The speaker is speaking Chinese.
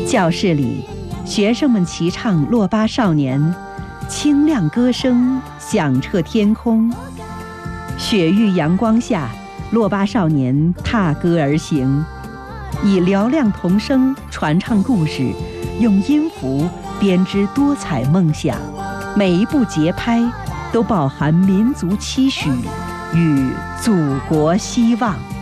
教室里，学生们齐唱《洛巴少年》，清亮歌声响彻天空。雪域阳光下，洛巴少年踏歌而行，以嘹亮童声传唱故事，用音符编织多彩梦想。每一步节拍都饱含民族期许与祖国希望。